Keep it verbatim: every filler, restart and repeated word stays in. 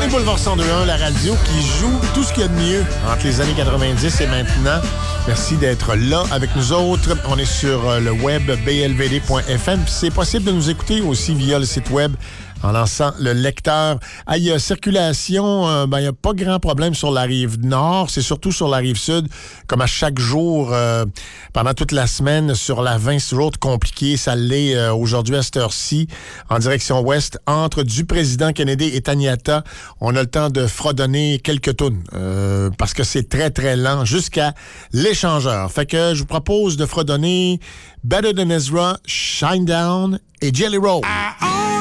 est Boulevard cent deux point un, la radio qui joue tout ce qu'il y a de mieux entre les années quatre-vingt-dix et maintenant. Merci d'être là avec nous autres. On est sur le web b l v d point f m. C'est possible de nous écouter aussi via le site web en lançant le lecteur. Ah, il y a circulation, euh, ben, il n'y a pas grand problème sur la rive nord, c'est surtout sur la rive sud, comme à chaque jour, euh, pendant toute la semaine, sur la vingt, c'est toujours compliqué. Ça l'est euh, aujourd'hui à cette heure-ci, en direction ouest, entre du président Kennedy et Taniata. On a le temps de fredonner quelques tounes, euh, parce que c'est très, très lent, jusqu'à l'échangeur. Fait que je vous propose de fredonner Better Than Ezra, Shine Down et Jelly Roll.